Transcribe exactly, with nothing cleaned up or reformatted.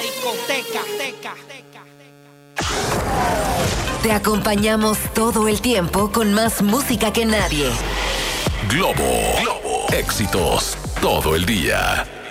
discoteca. Teca, teca. Te acompañamos todo el tiempo con más música que nadie. Globo. Globo. Éxitos todo el día.